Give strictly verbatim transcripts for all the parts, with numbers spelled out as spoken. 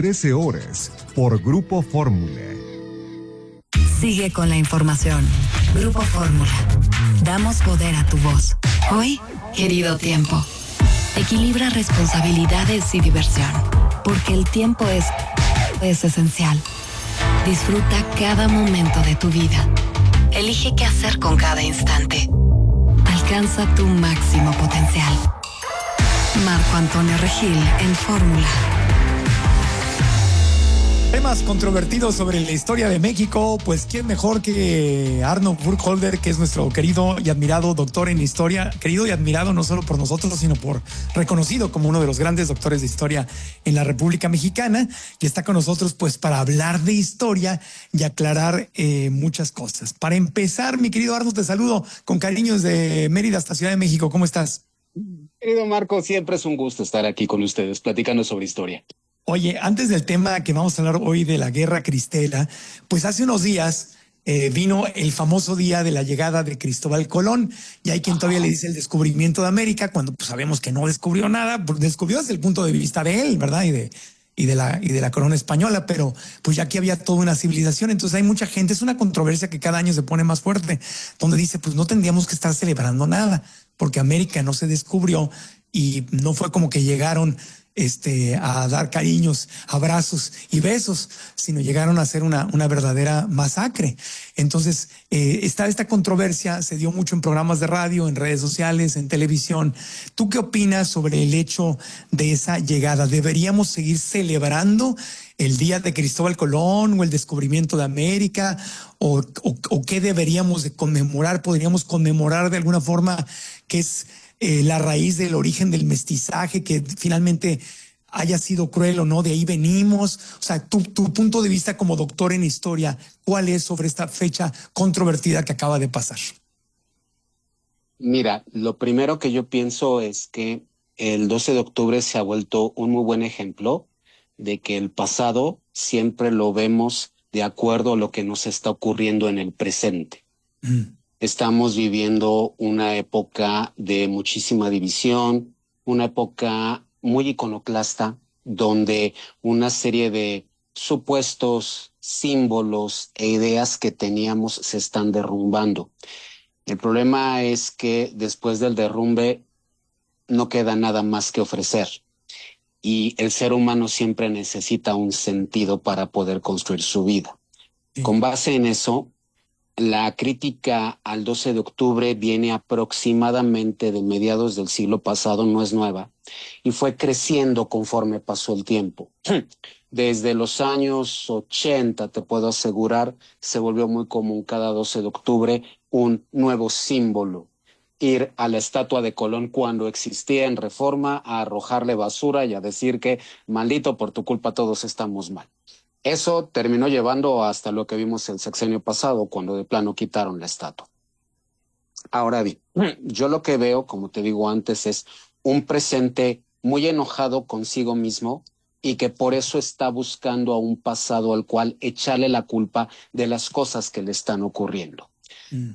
trece horas por Grupo Fórmula. Sigue con la información. Grupo Fórmula. Damos poder a tu voz. Hoy, querido tiempo. Equilibra responsabilidades y diversión. Porque el tiempo es, es esencial. Disfruta cada momento de tu vida. Elige qué hacer con cada instante. Alcanza tu máximo potencial. Marco Antonio Regil en Fórmula. Temas controvertidos sobre la historia de México, pues quién mejor que Arnold Burkholder, que es nuestro querido y admirado doctor en historia, querido y admirado no solo por nosotros, sino por reconocido como uno de los grandes doctores de historia en la República Mexicana, y está con nosotros pues para hablar de historia y aclarar eh, muchas cosas. Para empezar, mi querido Arnold, te saludo con cariño desde Mérida hasta Ciudad de México. ¿Cómo estás? Querido Marco, siempre es un gusto estar aquí con ustedes, platicando sobre historia. Oye, antes del tema que vamos a hablar hoy de la Guerra Cristera, pues hace unos días eh, vino el famoso día de la llegada de Cristóbal Colón, y hay quien todavía le dice el descubrimiento de América, cuando pues, sabemos que no descubrió nada, descubrió desde el punto de vista de él, ¿verdad? Y de, y de la, y de la corona española, pero pues ya aquí había toda una civilización. Entonces hay mucha gente, es una controversia que cada año se pone más fuerte, donde dice, pues no tendríamos que estar celebrando nada, porque América no se descubrió y no fue como que llegaron Este, a dar cariños, abrazos y besos, sino llegaron a hacer una, una verdadera masacre. Entonces, eh, está esta controversia, se dio mucho en programas de radio, en redes sociales, en televisión. ¿Tú qué opinas sobre el hecho de esa llegada? ¿Deberíamos seguir celebrando el día de Cristóbal Colón o el descubrimiento de América? ¿O, o, o qué deberíamos de conmemorar? ¿Podríamos conmemorar de alguna forma que es Eh, la raíz del origen del mestizaje, que finalmente haya sido cruel o no, de ahí venimos? O sea, tu, tu punto de vista como doctor en historia, ¿cuál es sobre esta fecha controvertida que acaba de pasar? Mira, lo primero que yo pienso es que el doce de octubre se ha vuelto un muy buen ejemplo de que el pasado siempre lo vemos de acuerdo a lo que nos está ocurriendo en el presente. Mm. Estamos viviendo una época de muchísima división, una época muy iconoclasta, donde una serie de supuestos símbolos e ideas que teníamos se están derrumbando. El problema es que después del derrumbe no queda nada más que ofrecer. Y el ser humano siempre necesita un sentido para poder construir su vida. Sí. Con base en eso, la crítica al doce de octubre viene aproximadamente de mediados del siglo pasado, no es nueva, y fue creciendo conforme pasó el tiempo. Desde los años ochenta, te puedo asegurar, se volvió muy común cada doce de octubre un nuevo símbolo. Ir a la estatua de Colón cuando existía en Reforma, a arrojarle basura y a decir que maldito, por tu culpa todos estamos mal. Eso terminó llevando hasta lo que vimos el sexenio pasado, cuando de plano quitaron la estatua. Ahora bien, yo lo que veo, como te digo antes, es un presente muy enojado consigo mismo y que por eso está buscando a un pasado al cual echarle la culpa de las cosas que le están ocurriendo. Mm.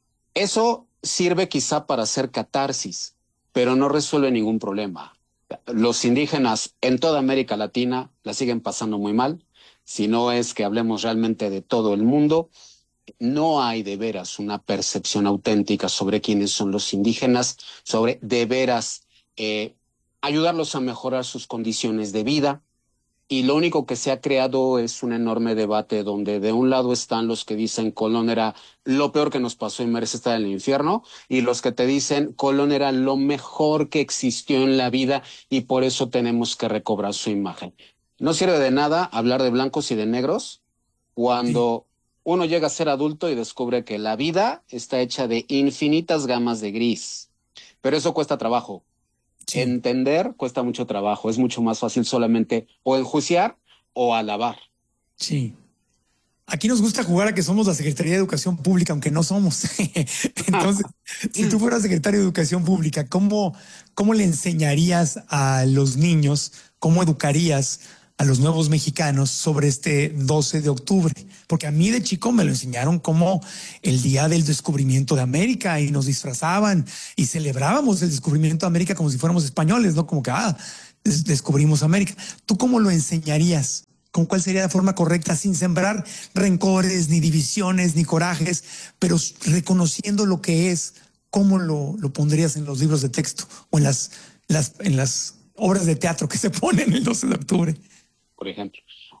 Eso sirve quizá para hacer catarsis, pero no resuelve ningún problema. Los indígenas en toda América Latina la siguen pasando muy mal. Si no es que hablemos realmente de todo el mundo, no hay de veras una percepción auténtica sobre quiénes son los indígenas, sobre de veras eh, ayudarlos a mejorar sus condiciones de vida. Y lo único que se ha creado es un enorme debate donde de un lado están los que dicen Colón era lo peor que nos pasó y merece estar en el infierno, y los que te dicen Colón era lo mejor que existió en la vida y por eso tenemos que recobrar su imagen. No sirve de nada hablar de blancos y de negros cuando sí. uno llega a ser adulto y descubre que la vida está hecha de infinitas gamas de gris. Pero eso cuesta trabajo. Sí. Entender cuesta mucho trabajo. Es mucho más fácil solamente o enjuiciar o alabar. Sí. Aquí nos gusta jugar a que somos la Secretaría de Educación Pública, aunque no somos. Entonces, si tú fueras secretario de Educación Pública, ¿cómo, cómo le enseñarías a los niños, cómo educarías a los nuevos mexicanos sobre este doce de octubre? Porque a mí de chico me lo enseñaron como el día del descubrimiento de América y nos disfrazaban y celebrábamos el descubrimiento de América como si fuéramos españoles, ¿no? Como que, ah, des descubrimos América. ¿Tú cómo lo enseñarías? ¿Con cuál sería la forma correcta sin sembrar rencores, ni divisiones, ni corajes, pero reconociendo lo que es? ¿Cómo lo, lo pondrías en los libros de texto o en las, las, en las obras de teatro que se ponen el doce de octubre? Por ejemplo,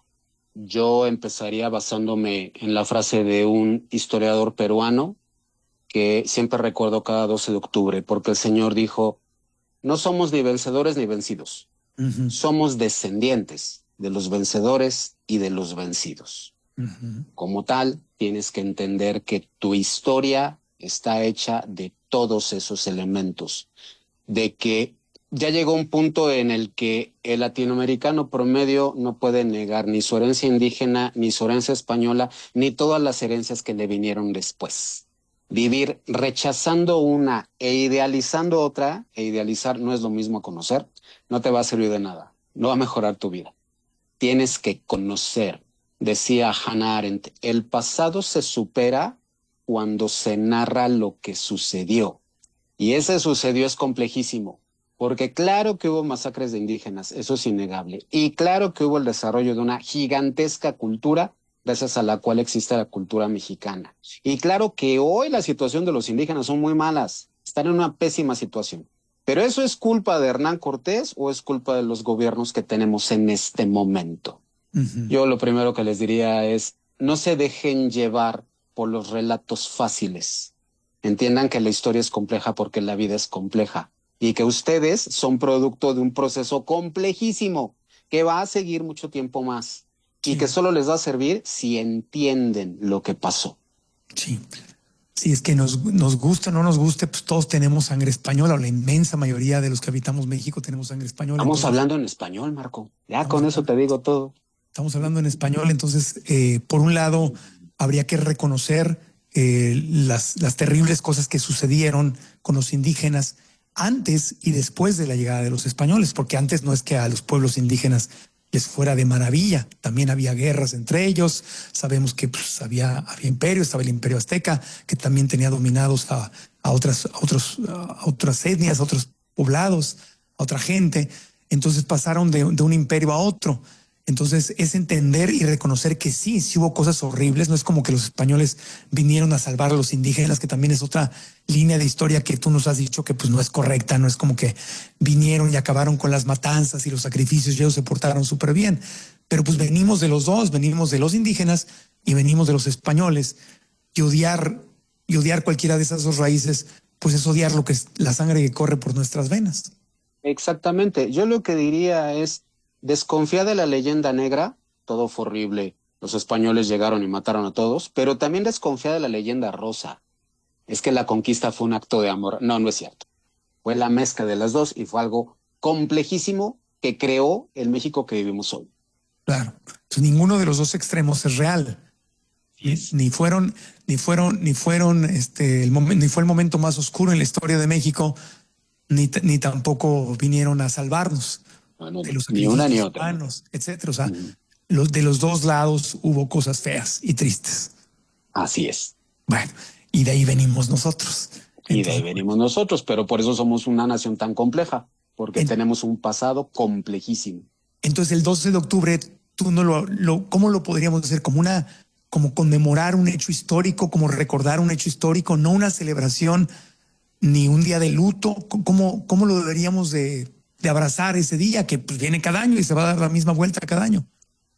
yo empezaría basándome en la frase de un historiador peruano que siempre recuerdo cada doce de octubre, porque el señor dijo: no somos ni vencedores ni vencidos, uh-huh. somos descendientes de los vencedores y de los vencidos. Uh-huh. Como tal, tienes que entender que tu historia está hecha de todos esos elementos, de que ya llegó un punto en el que el latinoamericano promedio no puede negar ni su herencia indígena, ni su herencia española, ni todas las herencias que le vinieron después. Vivir rechazando una e idealizando otra, e idealizar no es lo mismo a conocer, no te va a servir de nada, no va a mejorar tu vida. Tienes que conocer. Decía Hannah Arendt, el pasado se supera cuando se narra lo que sucedió. Y ese sucedió es complejísimo, porque claro que hubo masacres de indígenas, eso es innegable. Y claro que hubo el desarrollo de una gigantesca cultura, gracias a la cual existe la cultura mexicana. Y claro que hoy la situación de los indígenas son muy malas, están en una pésima situación. ¿Pero eso es culpa de Hernán Cortés o es culpa de los gobiernos que tenemos en este momento? Uh-huh. Yo lo primero que les diría es, no se dejen llevar por los relatos fáciles. Entiendan que la historia es compleja porque la vida es compleja y que ustedes son producto de un proceso complejísimo que va a seguir mucho tiempo más. Sí. Y que solo les va a servir si entienden lo que pasó. Sí, sí, es que nos, nos guste o no nos guste, pues todos tenemos sangre española, o la inmensa mayoría de los que habitamos México tenemos sangre española. Estamos entonces, hablando en español, Marco. Ya con eso te digo todo. Estamos hablando en español, entonces, eh, por un lado, habría que reconocer eh, las, las terribles cosas que sucedieron con los indígenas antes y después de la llegada de los españoles, porque antes no es que a los pueblos indígenas les fuera de maravilla, también había guerras entre ellos, sabemos que pues, había, había imperio, estaba el imperio azteca, que también tenía dominados a, a, otras, a, otros, a otras etnias, a otros poblados, a otra gente, entonces pasaron de, de un imperio a otro. Entonces es entender y reconocer que sí, sí hubo cosas horribles, no es como que los españoles vinieron a salvar a los indígenas, que también es otra línea de historia que tú nos has dicho que pues no es correcta, no es como que vinieron y acabaron con las matanzas y los sacrificios y ellos se portaron súper bien, pero pues venimos de los dos, venimos de los indígenas y venimos de los españoles, y odiar, y odiar cualquiera de esas dos raíces, pues es odiar lo que es la sangre que corre por nuestras venas. Exactamente, yo lo que diría es, desconfía de la leyenda negra, todo fue horrible, los españoles llegaron y mataron a todos, pero también desconfía de la leyenda rosa. Es que la conquista fue un acto de amor. No, no es cierto. Fue la mezcla de las dos y fue algo complejísimo que creó el México que vivimos hoy. Claro, entonces, ninguno de los dos extremos es real. Ni, ni fueron, ni fueron, ni fueron, este, el momen, ni fue el momento más oscuro en la historia de México, ni, ni tampoco vinieron a salvarnos. No, no, de los ni una ni otra, humanos, etcétera. O sea, uh-huh. los, de los dos lados hubo cosas feas y tristes. Así es. Bueno, y de ahí venimos nosotros. Y Entonces, de ahí venimos nosotros, pero por eso somos una nación tan compleja, porque en, tenemos un pasado complejísimo. Entonces el doce de octubre, tú no lo, lo, ¿cómo lo podríamos hacer? Como una, como conmemorar un hecho histórico, como recordar un hecho histórico, no una celebración ni un día de luto. ¿Cómo, cómo lo deberíamos de de abrazar ese día que pues, viene cada año y se va a dar la misma vuelta cada año?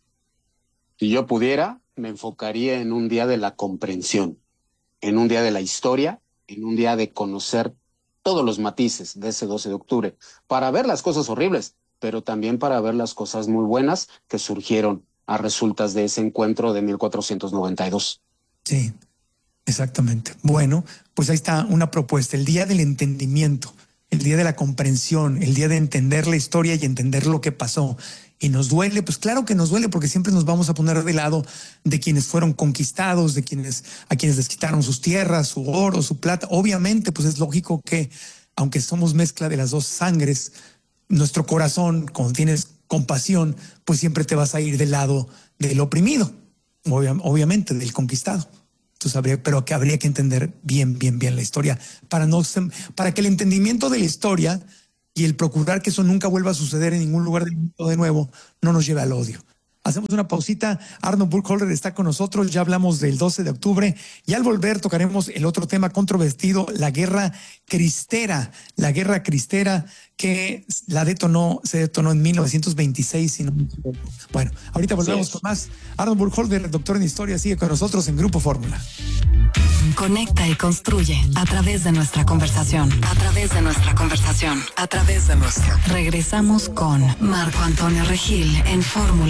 Si yo pudiera, me enfocaría en un día de la comprensión, en un día de la historia, en un día de conocer todos los matices de ese doce de octubre, para ver las cosas horribles, pero también para ver las cosas muy buenas que surgieron a resultas de ese encuentro de mil cuatrocientos noventa y dos. Sí, exactamente. Bueno, pues ahí está una propuesta, el día del entendimiento, el día de la comprensión, el día de entender la historia y entender lo que pasó. Y nos duele, pues claro que nos duele, porque siempre nos vamos a poner de lado de quienes fueron conquistados, de quienes a quienes les quitaron sus tierras, su oro, su plata. Obviamente, pues es lógico que, aunque somos mezcla de las dos sangres, nuestro corazón, cuando tienes compasión, pues siempre te vas a ir del lado del oprimido, obvia, obviamente, del conquistado. Entonces habría, pero que habría que entender bien, bien, bien la historia para, no, para que el entendimiento de la historia y el procurar que eso nunca vuelva a suceder en ningún lugar del mundo de nuevo no nos lleve al odio. Hacemos una pausita. Arnold Burkholder está con nosotros. Ya hablamos del doce de octubre y al volver tocaremos el otro tema controvertido, la guerra cristera. La guerra cristera que la detonó, se detonó en mil novecientos veintiséis. Si no me equivoco. Bueno, ahorita volvemos con más. Arnold Burkholder, doctor en historia, sigue con nosotros en Grupo Fórmula. Conecta y construye a través de nuestra conversación. A través de nuestra conversación. A través de nuestra. Regresamos con Marco Antonio Regil en Fórmula.